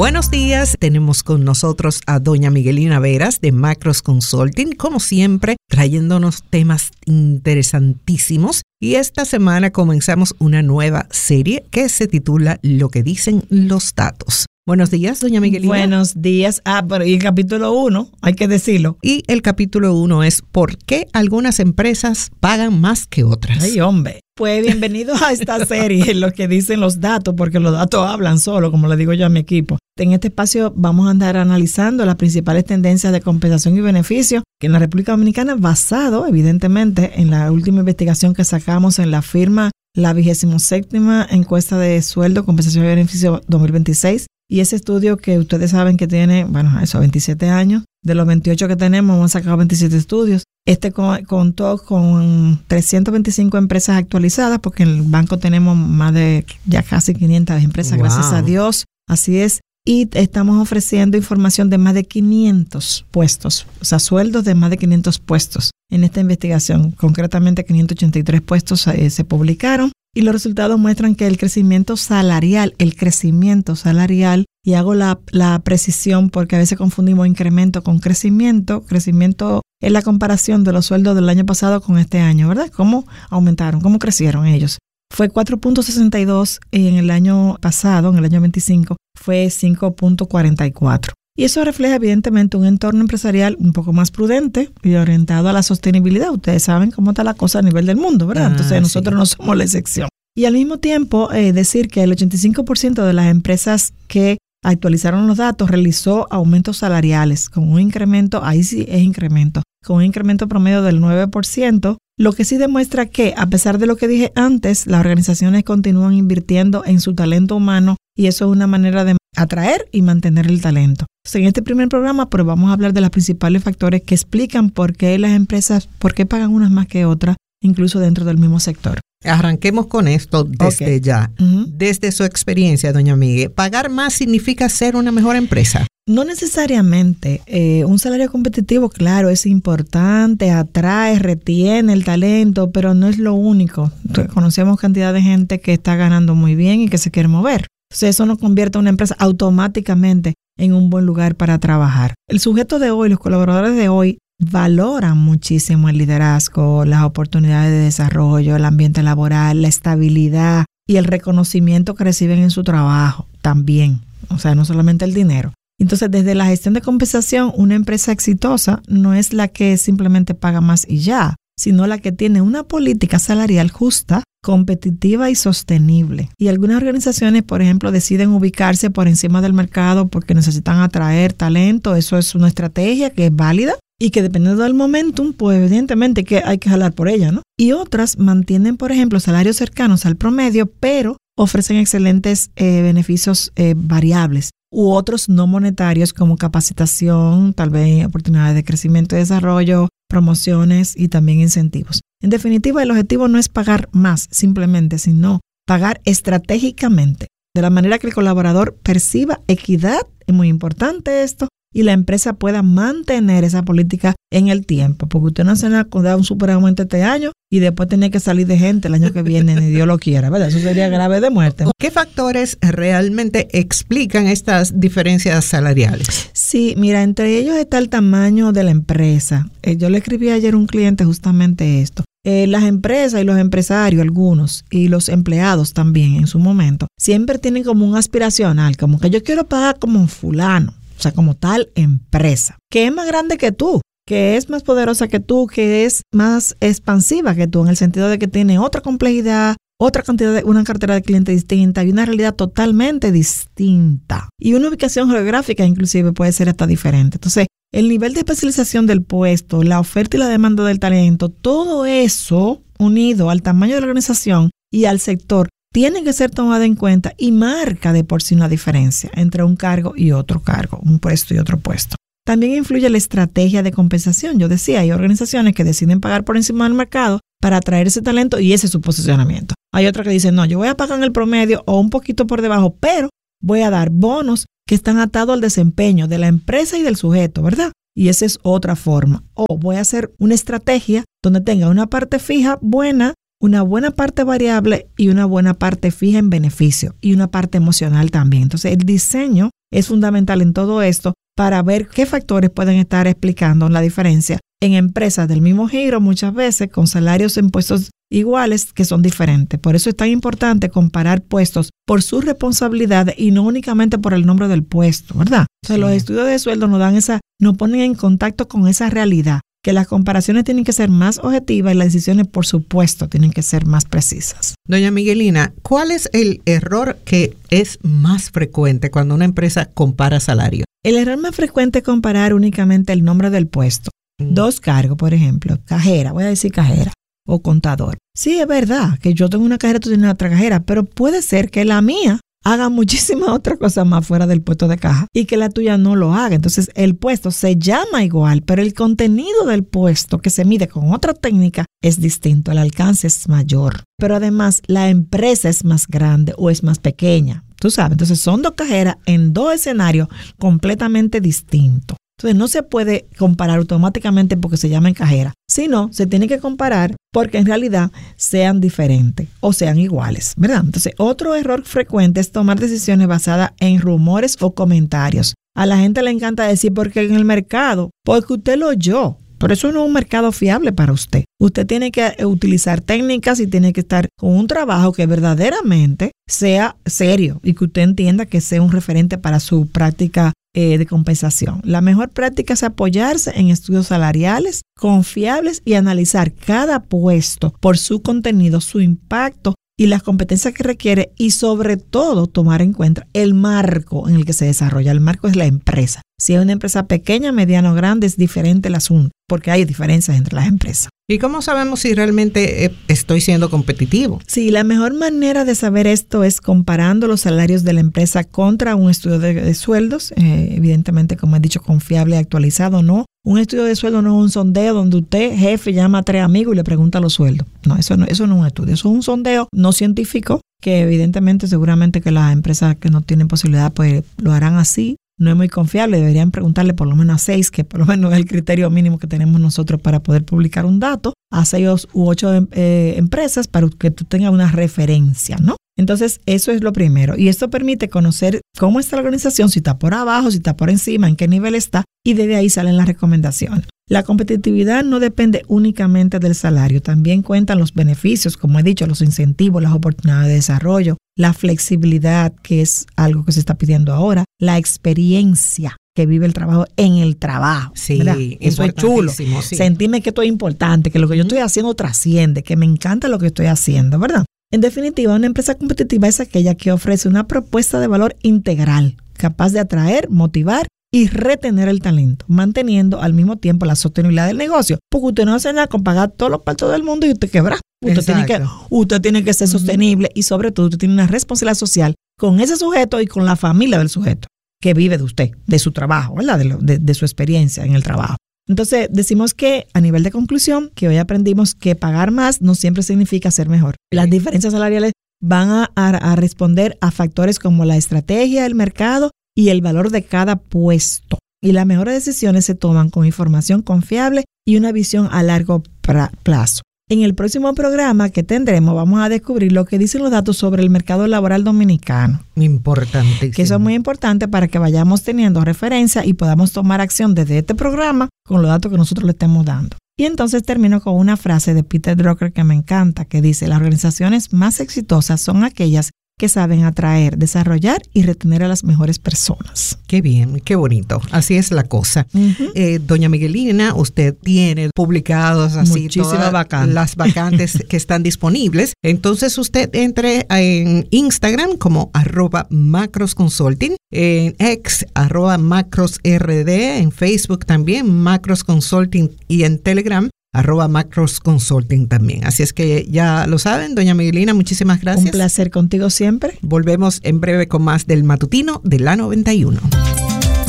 Buenos días, tenemos con nosotros a doña Miguelina Veras de Macros Consulting, como siempre, trayéndonos temas interesantísimos. Y esta semana comenzamos una nueva serie que se titula Lo que dicen los datos. Buenos días, doña Miguelina. Buenos días. Pero y el capítulo 1, hay que decirlo. Y el capítulo 1 es ¿por qué algunas empresas pagan más que otras? Ay, hombre. Pues bienvenidos a esta serie, Lo que dicen los datos, porque los datos hablan solo, como le digo yo a mi equipo. En este espacio vamos a andar analizando las principales tendencias de compensación y beneficio que en la República Dominicana, basado evidentemente en la última investigación que sacamos en la firma, la 27ª encuesta de sueldo, compensación y beneficio 2026. Y ese estudio que ustedes saben que tiene, 27 años, de los 28 que tenemos, hemos sacado 27 estudios. Este contó con 325 empresas actualizadas, porque en el banco tenemos más de ya casi 500 empresas, wow. Gracias a Dios. Así es. Y estamos ofreciendo información de más de 500 puestos, o sea, sueldos de más de 500 puestos en esta investigación. Concretamente, 583 puestos se publicaron. Y los resultados muestran que el crecimiento salarial, y hago la precisión porque a veces confundimos incremento con crecimiento. Crecimiento es la comparación de los sueldos del año pasado con este año, ¿verdad? ¿Cómo aumentaron? ¿Cómo crecieron ellos? Fue 4.62 en el año pasado, en el año 25, fue 5.44. Y eso refleja evidentemente un entorno empresarial un poco más prudente y orientado a la sostenibilidad. Ustedes saben cómo está la cosa a nivel del mundo, ¿verdad? Entonces nosotros no somos la excepción. Y al mismo tiempo decir que el 85% de las empresas que actualizaron los datos realizó aumentos salariales con un incremento, ahí sí es incremento, con un incremento promedio del 9%, lo que sí demuestra que, a pesar de lo que dije antes, las organizaciones continúan invirtiendo en su talento humano y eso es una manera de atraer y mantener el talento. Entonces, en este primer programa, pues vamos a hablar de los principales factores que explican por qué las empresas, por qué pagan unas más que otras, incluso dentro del mismo sector. Arranquemos con esto desde ya. Uh-huh. Desde su experiencia, doña Miguel, ¿pagar más significa ser una mejor empresa? No necesariamente. Un salario competitivo, claro, es importante, atrae, retiene el talento, pero no es lo único. Conocemos cantidad de gente que está ganando muy bien y que se quiere mover. Entonces, eso no convierte a una empresa automáticamente en un buen lugar para trabajar. El sujeto de hoy, los colaboradores de hoy, valoran muchísimo el liderazgo, las oportunidades de desarrollo, el ambiente laboral, la estabilidad y el reconocimiento que reciben en su trabajo también. O sea, no solamente el dinero. Entonces, desde la gestión de compensación, una empresa exitosa no es la que simplemente paga más y ya, sino la que tiene una política salarial justa, competitiva y sostenible. Y algunas organizaciones, por ejemplo, deciden ubicarse por encima del mercado porque necesitan atraer talento. Eso es una estrategia que es válida y que dependiendo del momentum, pues evidentemente que hay que jalar por ella, ¿no? Y otras mantienen, por ejemplo, salarios cercanos al promedio, pero ofrecen excelentes beneficios variables u otros no monetarios como capacitación, tal vez oportunidades de crecimiento y desarrollo, promociones y también incentivos. En definitiva, el objetivo no es pagar más simplemente, sino pagar estratégicamente, de la manera que el colaborador perciba equidad, es muy importante esto, y la empresa pueda mantener esa política en el tiempo, porque usted no se da un superaumento este año y después tiene que salir de gente el año que viene, ni Dios lo quiera, ¿verdad? Eso sería grave de muerte. ¿Qué factores realmente explican estas diferencias salariales? Sí, mira, entre ellos está el tamaño de la empresa. Yo le escribí ayer a un cliente justamente esto. Las empresas y los empresarios, algunos, y los empleados también en su momento, siempre tienen como un aspiracional, como que yo quiero pagar como un fulano. O sea, como tal empresa, que es más grande que tú, que es más poderosa que tú, que es más expansiva que tú, en el sentido de que tiene otra complejidad, otra cantidad de una cartera de clientes distinta y una realidad totalmente distinta. Y una ubicación geográfica inclusive puede ser hasta diferente. Entonces, el nivel de especialización del puesto, la oferta y la demanda del talento, todo eso unido al tamaño de la organización y al sector, tiene que ser tomada en cuenta y marca de por sí una diferencia entre un cargo y otro cargo, un puesto y otro puesto. También influye la estrategia de compensación. Yo decía, hay organizaciones que deciden pagar por encima del mercado para atraer ese talento y ese es su posicionamiento. Hay otras que dicen, no, yo voy a pagar en el promedio o un poquito por debajo, pero voy a dar bonos que están atados al desempeño de la empresa y del sujeto, ¿verdad? Y esa es otra forma. O voy a hacer una estrategia donde tenga una parte fija buena, una buena parte variable y una buena parte fija en beneficio y una parte emocional también. Entonces, el diseño es fundamental en todo esto para ver qué factores pueden estar explicando la diferencia en empresas del mismo giro, muchas veces con salarios en puestos iguales que son diferentes. Por eso es tan importante comparar puestos por su responsabilidad y no únicamente por el nombre del puesto, ¿verdad? Entonces, los estudios de sueldo nos ponen en contacto con esa realidad, que las comparaciones tienen que ser más objetivas y las decisiones, por supuesto, tienen que ser más precisas. Doña Miguelina, ¿cuál es el error que es más frecuente cuando una empresa compara salario? El error más frecuente es comparar únicamente el nombre del puesto. 2 cargos, por ejemplo, cajera, voy a decir cajera, o contador. Sí, es verdad que yo tengo una cajera, tú tienes otra cajera, pero puede ser que la mía haga muchísimas otras cosas más fuera del puesto de caja y que la tuya no lo haga. Entonces, el puesto se llama igual, pero el contenido del puesto que se mide con otra técnica es distinto, el alcance es mayor. Pero además, la empresa es más grande o es más pequeña. Tú sabes, entonces son 2 cajeras en 2 escenarios completamente distintos. Entonces no se puede comparar automáticamente porque se llaman cajera, sino se tiene que comparar porque en realidad sean diferentes o sean iguales, ¿verdad? Entonces otro error frecuente es tomar decisiones basadas en rumores o comentarios. A la gente le encanta decir porque en el mercado, porque usted lo oyó. Pero eso no es un mercado fiable para usted. Usted tiene que utilizar técnicas y tiene que estar con un trabajo que verdaderamente sea serio y que usted entienda que sea un referente para su práctica de compensación. La mejor práctica es apoyarse en estudios salariales confiables y analizar cada puesto por su contenido, su impacto y las competencias que requiere, y sobre todo tomar en cuenta el marco en el que se desarrolla. El marco es la empresa. Si es una empresa pequeña, mediana o grande, es diferente el asunto, porque hay diferencias entre las empresas. ¿Y cómo sabemos si realmente estoy siendo competitivo? Sí, la mejor manera de saber esto es comparando los salarios de la empresa contra un estudio de sueldos, evidentemente, como he dicho, confiable y actualizado, ¿no? Un estudio de sueldo no es un sondeo donde usted, jefe, llama a 3 amigos y le pregunta los sueldos. No, eso no es un estudio, eso es un sondeo no científico que evidentemente seguramente que las empresas que no tienen posibilidad pues lo harán así. No es muy confiable, deberían preguntarle por lo menos a 6, que por lo menos es el criterio mínimo que tenemos nosotros para poder publicar un dato, a 6 u 8 empresas para que tú tengas una referencia, ¿no? Entonces, eso es lo primero. Y esto permite conocer cómo está la organización, si está por abajo, si está por encima, en qué nivel está, y desde ahí salen las recomendaciones. La competitividad no depende únicamente del salario, también cuentan los beneficios, como he dicho, los incentivos, las oportunidades de desarrollo, la flexibilidad, que es algo que se está pidiendo ahora, la experiencia que vive el trabajo en el trabajo. Sí, ¿verdad? Eso es chulo. Sí. Sentirme que esto es importante, que lo que yo estoy haciendo trasciende, que me encanta lo que estoy haciendo, ¿verdad? En definitiva, una empresa competitiva es aquella que ofrece una propuesta de valor integral, capaz de atraer, motivar y retener el talento, manteniendo al mismo tiempo la sostenibilidad del negocio. Porque usted no hace nada con pagar todos los partos del mundo y usted quebra. Usted tiene que ser sostenible y sobre todo usted tiene una responsabilidad social con ese sujeto y con la familia del sujeto que vive de usted, de su trabajo, ¿verdad? De su experiencia en el trabajo. Entonces decimos que a nivel de conclusión, que hoy aprendimos que pagar más no siempre significa ser mejor. Las diferencias salariales van a responder a factores como la estrategia del mercado y el valor de cada puesto. Y las mejores decisiones se toman con información confiable y una visión a largo plazo. En el próximo programa que tendremos vamos a descubrir lo que dicen los datos sobre el mercado laboral dominicano. Importantísimo. Que eso es muy importante para que vayamos teniendo referencia y podamos tomar acción desde este programa con los datos que nosotros le estemos dando. Y entonces termino con una frase de Peter Drucker que me encanta, que dice: las organizaciones más exitosas son aquellas que saben atraer, desarrollar y retener a las mejores personas. Qué bien, qué bonito. Así es la cosa. Doña Miguelina, usted tiene publicados así todas las vacantes que están disponibles. Entonces usted entre en Instagram como @macrosconsulting, en X @macrosrd, en Facebook también Macros Consulting y en Telegram @Macros Consulting también. Así es que ya lo saben, doña Miguelina, muchísimas gracias. Un placer contigo siempre. Volvemos en breve con más del matutino de la 91.